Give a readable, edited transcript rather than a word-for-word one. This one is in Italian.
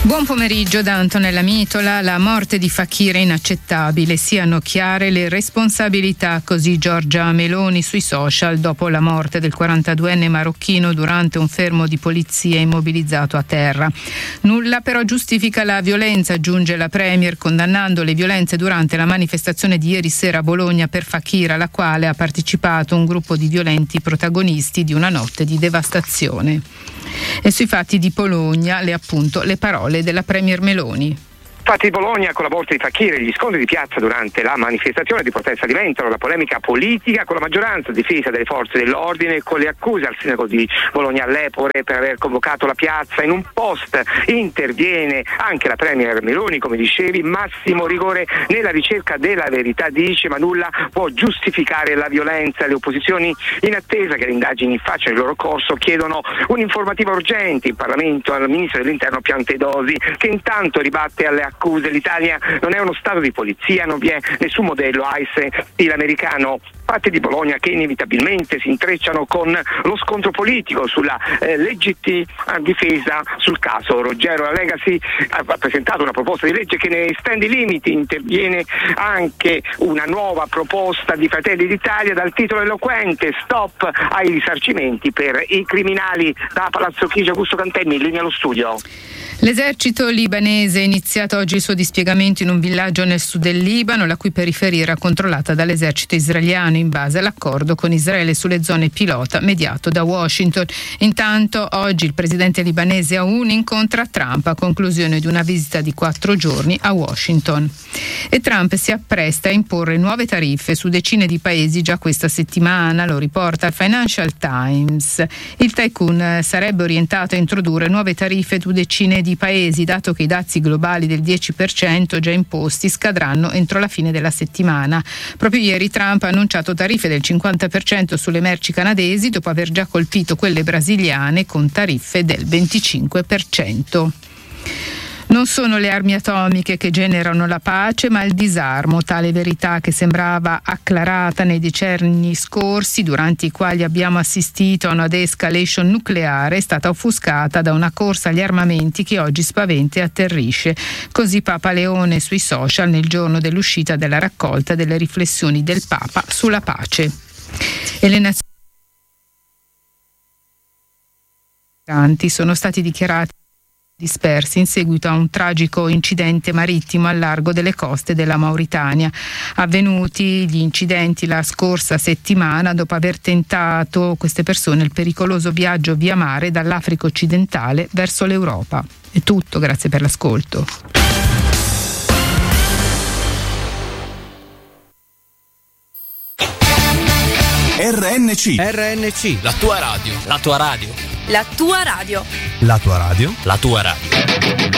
Buon pomeriggio da Antonella Mitola. La morte di Fakir è inaccettabile, siano chiare le responsabilità, così Giorgia Meloni sui social dopo la morte del 42enne marocchino durante un fermo di polizia immobilizzato a terra. Nulla però giustifica la violenza, aggiunge la Premier, condannando le violenze durante la manifestazione di ieri sera a Bologna per Fakir, alla quale ha partecipato un gruppo di violenti protagonisti di una notte di devastazione. E sui fatti di Bologna le parole della Premier Meloni. Fatti di Bologna con la morte di Fakir e gli scontri di piazza durante la manifestazione di protesta alimentano la polemica politica con la maggioranza difesa delle forze dell'ordine e con le accuse al sindaco di Bologna Lepore per aver convocato la piazza. In un post interviene anche la Premier Meloni, come dicevi, massimo rigore nella ricerca della verità, dice, ma nulla può giustificare la violenza. Le opposizioni, in attesa che le indagini facciano il loro corso, chiedono un'informativa urgente in Parlamento al ministro dell'Interno Piantedosi, che intanto ribatte alle accuse. L'Italia non è uno stato di polizia, non vi è nessun modello ICE stile americano. Fatti di Bologna che inevitabilmente si intrecciano con lo scontro politico sulla legittima difesa sul caso Roggero. La Lega ha presentato una proposta di legge che ne estende i limiti, interviene anche una nuova proposta di Fratelli d'Italia dal titolo eloquente: stop ai risarcimenti per i criminali. Da Palazzo Chigi, Augusto Cantemmi, in linea allo studio. L'esercito libanese ha iniziato oggi il suo dispiegamento in un villaggio nel sud del Libano, la cui periferia era controllata dall'esercito israeliano in base all'accordo con Israele sulle zone pilota mediato da Washington. Intanto oggi il presidente libanese Aoun incontra Trump a conclusione di una visita di 4 giorni a Washington. E Trump si appresta a imporre nuove tariffe su decine di paesi già questa settimana, lo riporta il Financial Times. Il tycoon sarebbe orientato a introdurre nuove tariffe su decine di paesi, dato che i dazi globali del 10% già imposti scadranno entro la fine della settimana. Proprio ieri Trump ha annunciato tariffe del 50% sulle merci canadesi, dopo aver già colpito quelle brasiliane con tariffe del 25%. Non sono le armi atomiche che generano la pace, ma il disarmo, tale verità che sembrava acclarata nei decenni scorsi, durante i quali abbiamo assistito a una de-escalation nucleare, è stata offuscata da una corsa agli armamenti che oggi spaventa e atterrisce. Così Papa Leone sui social nel giorno dell'uscita della raccolta delle riflessioni del Papa sulla pace. E le nazioni sono stati dichiarati dispersi in seguito a un tragico incidente marittimo al largo delle coste della Mauritania. Avvenuti gli incidenti la scorsa settimana dopo aver tentato queste persone il pericoloso viaggio via mare dall'Africa occidentale verso l'Europa. È tutto, grazie per l'ascolto. RNC, la tua radio. La tua radio. La tua radio. La tua radio. La tua radio.